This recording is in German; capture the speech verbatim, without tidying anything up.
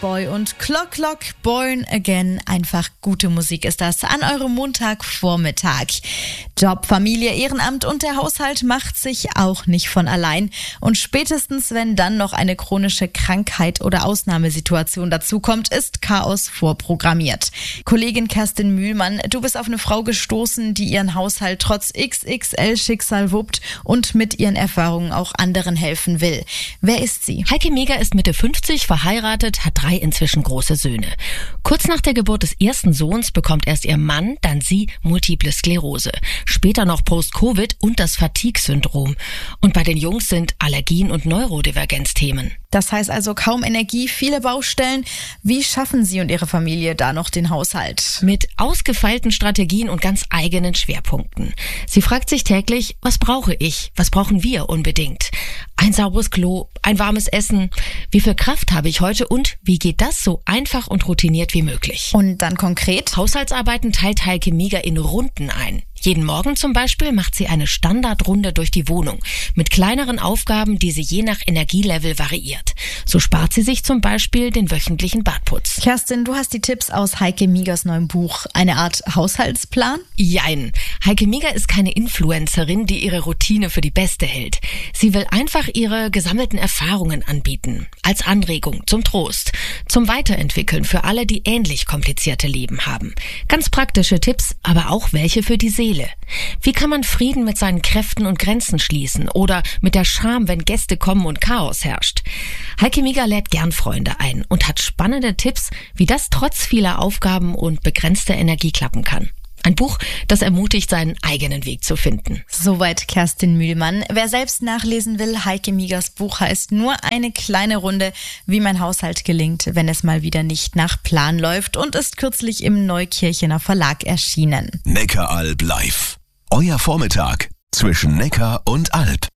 Boy und Clock Clock Born Again. Einfach gute Musik ist das an eurem Montagvormittag. Job, Familie, Ehrenamt und der Haushalt macht sich auch nicht von allein. Und spätestens, wenn dann noch eine chronische Krankheit oder Ausnahmesituation dazukommt, ist Chaos vorprogrammiert. Kollegin Kerstin Mühlmann, du bist auf eine Frau gestoßen, die ihren Haushalt trotz X X L-Schicksal wuppt und mit ihren Erfahrungen auch anderen helfen will. Wer ist sie? Heike Meger ist Mitte fünfzig, verheiratet, hat drei inzwischen große Söhne. Kurz nach der Geburt des ersten Sohns bekommt erst ihr Mann, dann sie Multiple Sklerose. Später noch Post-Covid und das Fatigue-Syndrom. Und bei den Jungs sind Allergien und Neurodivergenz Themen. Das heißt also kaum Energie, viele Baustellen. Wie schaffen Sie und Ihre Familie da noch den Haushalt? Mit ausgefeilten Strategien und ganz eigenen Schwerpunkten. Sie fragt sich täglich, was brauche ich? Was brauchen wir unbedingt? Ein sauberes Klo, ein warmes Essen. Wie viel Kraft habe ich heute und wie geht das so einfach und routiniert wie möglich? Und dann konkret? Haushaltsarbeiten teilt Heike Meger in Runden ein. Jeden Morgen zum Beispiel macht sie eine Standardrunde durch die Wohnung mit kleineren Aufgaben, die sie je nach Energielevel variiert. So spart sie sich zum Beispiel den wöchentlichen Badputz. Kerstin, du hast die Tipps aus Heike Megers neuem Buch. Eine Art Haushaltsplan? Jein. Heike Meger ist keine Influencerin, die ihre Routine für die beste hält. Sie will einfach ihre gesammelten Erfahrungen anbieten. Als Anregung, zum Trost, zum Weiterentwickeln für alle, die ähnlich komplizierte Leben haben. Ganz praktische Tipps, aber auch welche für die Seele. Wie kann man Frieden mit seinen Kräften und Grenzen schließen oder mit der Scham, wenn Gäste kommen und Chaos herrscht? Heike Meger lädt gern Freunde ein und hat spannende Tipps, wie das trotz vieler Aufgaben und begrenzter Energie klappen kann. Ein Buch, das ermutigt, seinen eigenen Weg zu finden. Soweit Kerstin Mühlmann. Wer selbst nachlesen will, Heike Megers Buch heißt Nur eine kleine Runde, wie mein Haushalt gelingt, wenn es mal wieder nicht nach Plan läuft und ist kürzlich im Neukirchener Verlag erschienen. Neckaralb live. Euer Vormittag zwischen Neckar und Alb.